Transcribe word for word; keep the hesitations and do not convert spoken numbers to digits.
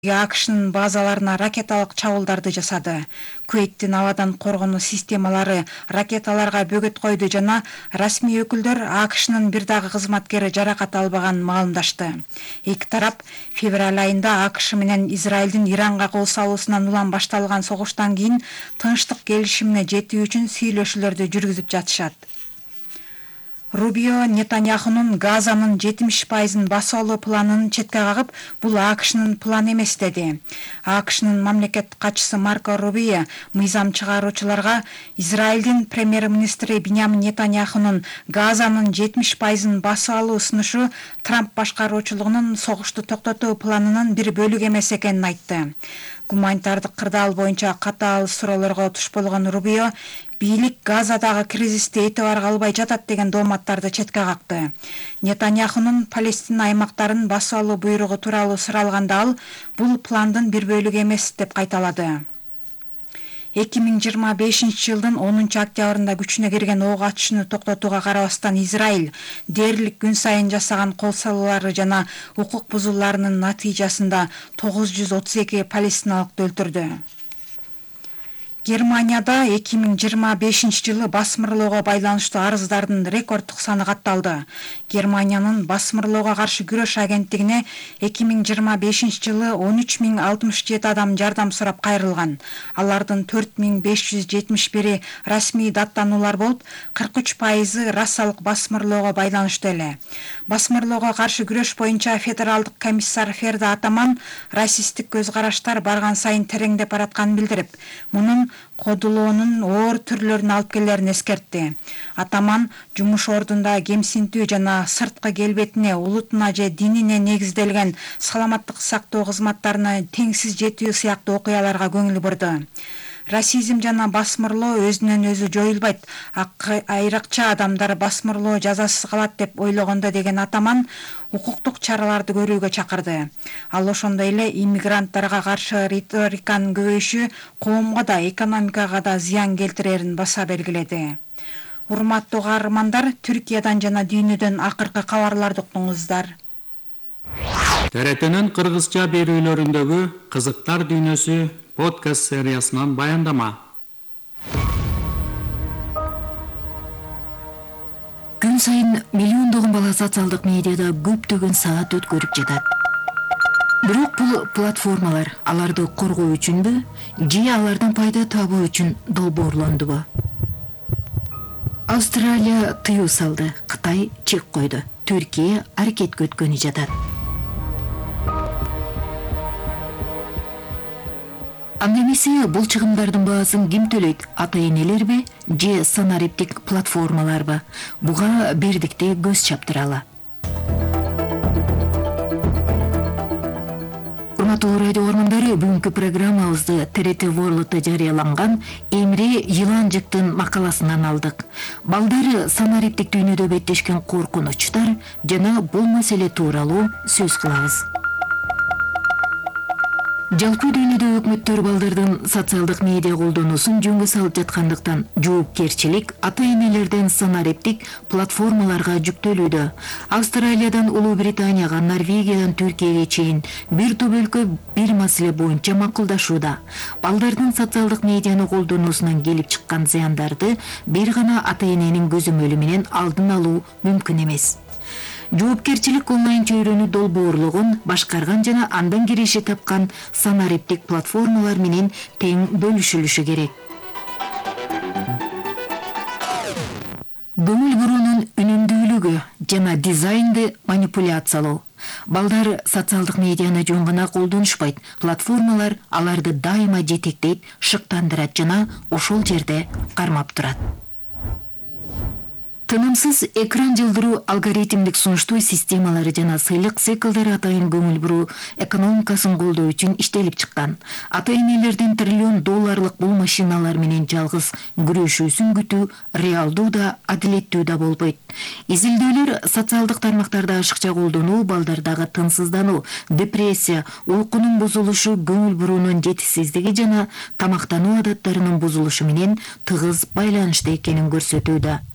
АКШнын базаларына ракеталык чабуулдарды жасады. Кувейттин абадан коргонуу системалары ракеталарга бөгөт койду жана расмий өкүлдөр АКШнын бир дагы кызматкери жаракат албаганын маалымдашты. Эки тарап февраль айында АКШ менен Израилдин Иранга кол салуусунан улам башталган согуштан кийин тынчтык келишимине жетүү үчүн сүйлөшүүлөрдү жүргүзүп жатышат. Рубио Нетаньяхунун Газанын жетимиш пайызын басып алуу планын четке кагып, бул АКШнын планы эмес деди. АКШнын мамлекет катчысы Марко Рубио мыйзам чыгаруучуларга Израилдин премьер-министри Биньямин Нетаньяхунун Газанын жетимиш пайызын басып алуу сунушу Трамп башкаруучулугунун согушту токтотуу планынын бир бөлүгү эмес экенин айтты. Гуманитардык кырдаал боюнча катаал суроолорго туш болгон Рубио бийлик Газадагы кризисти этибарга албай жатат деген дооматтарды четке какты. Нетаньяхунун Палестина аймактарын басып алуу буйругу тууралуу суралганда ал бул пландын бир бөлүгү эмес деп кайталады. эки миң жыйырма бешинчи жылдын онунчу октябрында күчүнө кирген ок атышууну токтотууга карабастан Израиль дээрлик күн сайын жасаган кол салуулары жана укук бузууларынын натыйжасында тогуз жүз отуз эки палестиналыкты өлтүрдү. Германияда эки миң жыйырма бешинчи жылы басмырлоого байланыштуу арыздардын рекорддук саны катталды. Германиянын басмырлоого каршы күрөш агенттигине эки миң жыйырма бешинчи жылы он үч миң алтымыш жети адам жардам сурап кайрылган. Алардын төрт миң беш жүз жетимиш бири расмий даттануулар болуп, кырк үч пайызы расалык басмырлоого байланыштуу эле. Басмырлоого каршы күрөш боюнча федералдык комиссар Ферда Атаман расисттик көз караштар барган сайын тереңдеп баратканын билдирип, мунун кодулоонун оор түрлөрүн алып келерин эскертти. Атаман жумуш ордунда кемсинтүү жана сырткы келбетине, улутуна же динине негизделген саламаттык сактоо кызматтарына теңсиз жетүү сыяктуу окуяларга көңүл бурду. Расизм жана басмырлоо өзүнөн өзү жоюлбайт, айрыкча адамдар басмырлоо жазасыз калат деп ойлогондо деген Атаман укуктук чараларды көрүүгө чакырды. Ал ошондой эле иммигранттарга каршы риториканын көбөйүшү коомго да экономикага да зыян келтирерин баса белгиледи. Урматтуу каармандар, Түркиядан жана дүйнөдөн акыркы кабарларды уктуңуздар. Т Р Т'нин кыргызча берүүлөрүндөгү кызыктар дүйнөсү подкаст сериясынан баяндама. Күн сайын миллиондогон бала социалдык медиада көптөгөн саат өткөрүп жатат. Бирок бул платформалар аларды коргоо үчүнбү, же алардан пайда табуу үчүн долбоорлондубу? Австралия тыюу салды, Кытай чек койду, Түркия аракетке өткөнү жатат. Анда эмесе бул чыгымдардын баасын ким төлөйт? Ата-энелерби же санариптик платформаларбы? Буга бирдикте көз чаптыралы. Урматтуу радио көрөрмөндөрү, бүгүнкү программабызды Т Р Т World'да жарыяланган Эмре Йыланжыктын макаласынан алдык. Балдары санариптик дүйнөдө беттешкен коркунучтар жана бул маселе тууралуу сөз кылабыз. Жалпы дүйнөдө өкмөттөр балдардын социалдык медиа колдонуусун жөнгө салып жаткандыктан жоопкерчилик ата-энелерден санариптик платформаларга жүктөлүүдө. Австралиядан Улуу Британияга, Норвегиядан Түркияга чейин бир топ өлкө бир маселе боюнча макулдашууда. Балдардын социалдык медианы колдонуусунан келип чыккан зыяндарды бир гана ата-эненин көзөмөлү менен алдын алуу мүмкүн эмес. Жоопкерчилик онлайн чөйрөнү долбоорлогон, башкарган жана андан киреше тапкан санариптик платформалар менен тең бөлүшүлүшү керек. Көңүл буруунун үнүмдүүлүгү жана дизайнды манипуляциялоо. Балдар социалдык медианы жөн гана колдонушпайт. Платформалар аларды дайыма жетектейт, шыктандырат жана ошол жерде кармап турат. Тынымсыз экран жылдыруу алгоритмдик сунуштуу системалары жана сыйлык циклдары атайын көңүл буруу экономикасын колдоо үчүн иштелип чыккан. Ата-энелердин триллион долларлык бул машиналар менен жалгыз күрөшүүсүн күтүү реалдуу да, адилеттүү да болбойт. Изилдөөлөр социалдык тармактарда ашыкча колдонуу, балдардагы тынсыздануу, депрессия, уйкунун бузулушу, көңүл буруунун жетишсиздиги жана тамактануу адаттарынын бузулушу менен тыгыз байланышта экенин көрсөтүүдө.